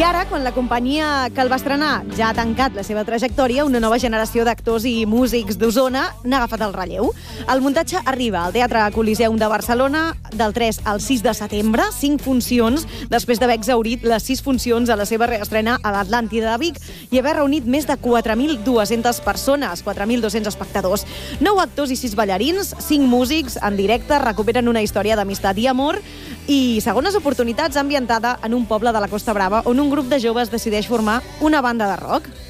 ara, quan la companyia que el va estrenar ja ha tancat la seva trajectòria, una nova generació d'actors i músics d'Osona n'ha agafat el relleu. El muntatge arriba al Teatre Coliseum de Barcelona del 3 al 6 de setembre, 5 funcions, després d'haver exhaurit les 6 funcions a la seva reestrena a l'Atlàntida de Vic i haver reunit més de 4.200 persones, 4.200 espectadors. 9 actors i 6 ballarins, 5 músics en directe, recuperen una història d'amistat i amor i segones oportunitats ambientada en un poble de la Costa Brava on un grup de joves decideix formar una banda de rock.